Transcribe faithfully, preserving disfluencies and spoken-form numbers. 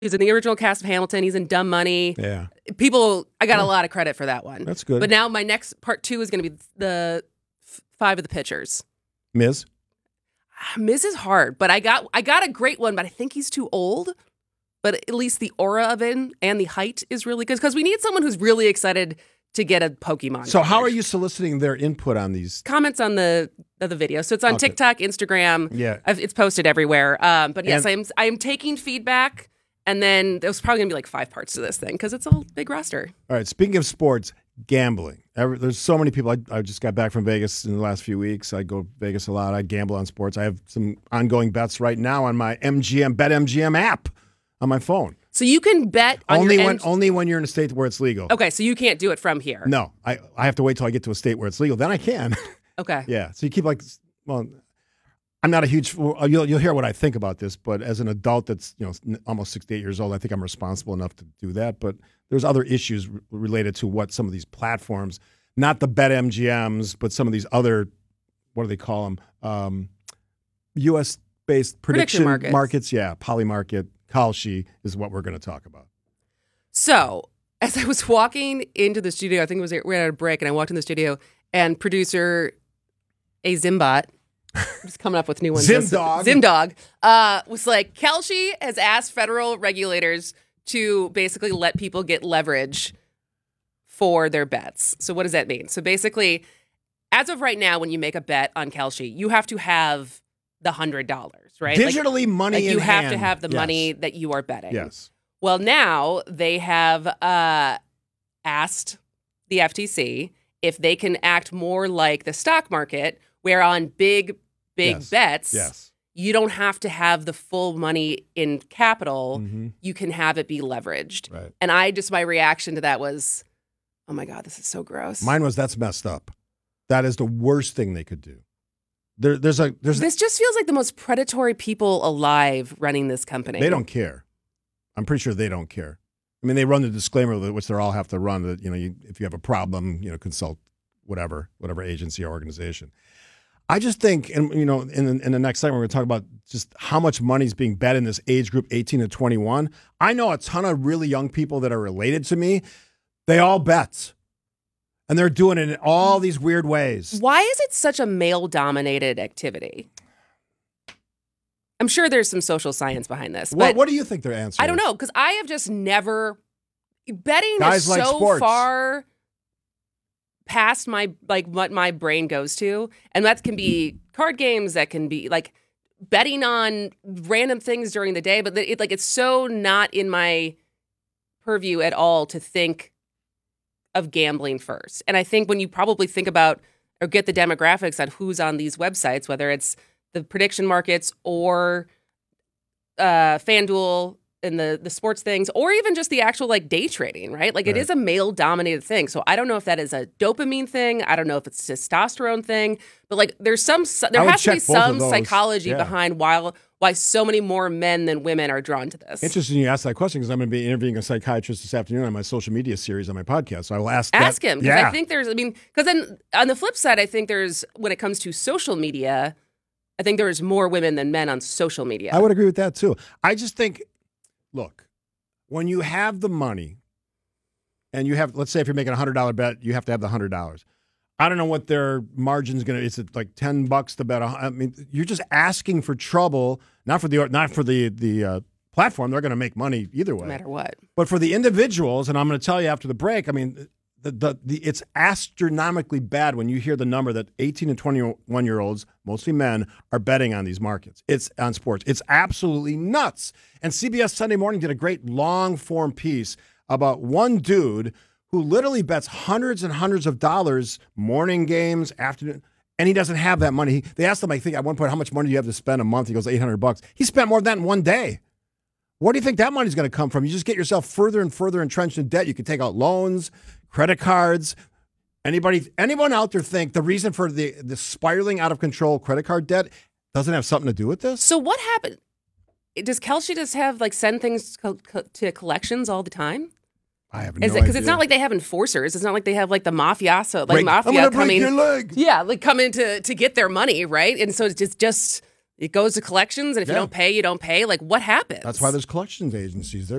He's in the original cast of Hamilton. He's in Dumb Money. Yeah. People, I got Yeah. a lot of credit for that one. That's good. But now my next part two is going to be the f- five of the pitchers. Miz? Miz is hard, but I got I got a great one, but I think he's too old. But at least the aura of it and the height is really good because we need someone who's really excited to get a Pokemon. So card. how are you soliciting their input on these? Comments on the of the video. So it's on Okay. TikTok, Instagram. Yeah. I've, it's posted everywhere. Um, but yes, And- I'm I'm taking feedback, and then there's probably gonna be like five parts to this thing because it's a big roster. All right. Speaking of sports, gambling. Every, there's so many people. I, I just got back from Vegas in the last few weeks. I go to Vegas a lot. I gamble on sports. I have some ongoing bets right now on my M G M Bet M G M app on my phone. So you can bet on Only your when end- only when you're in a state where it's legal. Okay, so you can't do it from here. No, I, I have to wait till I get to a state where it's legal. Then I can. Okay. Yeah. So you keep like, well, I'm not a huge. Well, you'll you'll hear what I think about this, but as an adult that's you know almost sixty-eight years old, I think I'm responsible enough to do that. But there's other issues r- related to what some of these platforms, not the BetMGMs, but some of these other, what do they call them? Um, U S based prediction, Prediction markets. markets. Yeah, Polymarket, Kalshi is what we're going to talk about. So as I was walking into the studio, I think it was we were at a break, and I walked in the studio, and producer A Zimbot, I'm just coming up with new ones. Zimdog. Zimdog uh, was like, Kalshi has asked federal regulators to basically let people get leverage for their bets. So what does that mean? So basically, as of right now, when you make a bet on Kalshi, you have to have the hundred dollars, right? Digitally like, money like in you have hand. to have the Yes. money that you are betting. Yes. Well, now they have uh, asked the F T C if they can act more like the stock market, where on big, big Yes. bets, Yes. you don't have to have the full money in capital. Mm-hmm. You can have it be leveraged. Right. And I just, my reaction to that was, oh my God, this is so gross. Mine was that's messed up. That is the worst thing they could do. There, there's a there's This just feels like the most predatory people alive running this company. they don't care. I'm pretty sure they don't care. I mean, they run the disclaimer, which they all have to run. That you know, you, if you have a problem, you know, consult whatever whatever agency or organization. I just think, and you know, in the, in the next segment, we're going to talk about just how much money is being bet in this age group, eighteen to twenty-one. I know a ton of really young people that are related to me. They all bet. And they're doing it in all these weird ways. Why is it such a male-dominated activity? I'm sure there's some social science behind this. But What, what do you think their answer I don't is? know, because I have just never betting Guys is like so sports. far past my like what my brain goes to, and that can be card games, that can be like betting on random things during the day, but it like it's so not in my purview at all to think of gambling first. And I think when you probably think about or get the demographics on who's on these websites, whether it's the prediction markets or uh, FanDuel and the the sports things, or even just the actual like day trading, right? Like it Right. is a male dominated thing. So I don't know if that is a dopamine thing. I don't know if it's a testosterone thing, but like there's some, there I would has to be check both of some those. psychology Yeah. behind why, why so many more men than women are drawn to this. Interesting you ask that question because I'm going to be interviewing a psychiatrist this afternoon on my social media series on my podcast. So I will ask Ask that. him. Because Yeah. I think there's, I mean, because then on the flip side, I think there's, when it comes to social media, I think there's more women than men on social media. I would agree with that too. I just think, look, when you have the money and you have, let's say if you're making a one hundred dollars bet, you have to have the one hundred dollars. I don't know what their margin's going to, is it like ten bucks to bet? a- I mean, you're just asking for trouble, not for the, not for the, the uh, platform. They're going to make money either way. no matter what. But for the individuals, and I'm going to tell you after the break, I mean, the, the, the it's astronomically bad when you hear the number that eighteen and twenty-one year olds, mostly men, are betting on these markets. It's on sports. It's absolutely nuts. And C B S Sunday Morning did a great long form piece about one dude who literally bets hundreds and hundreds of dollars, morning games, afternoon, and he doesn't have that money. He, they asked him, I think at one point, how much money do you have to spend a month? He goes, eight hundred bucks. He spent more than that in one day. Where do you think that money's going to come from? You just get yourself further and further entrenched in debt. You can take out loans, credit cards. Anybody, anyone out there think the reason for the, the spiraling out of control credit card debt doesn't have something to do with this? So what happened? Does Kalshi just have like send things co- co- to collections all the time? I have no Is it idea. because it's not like they have enforcers? It's not like they have like the mafioso, like Break- mafia I'm gonna break coming. your leg. Yeah, like coming to to get their money, right? And so it's just just it goes to collections, and if Yeah. you don't pay, you don't pay. Like what happens? That's why there's collections agencies. They're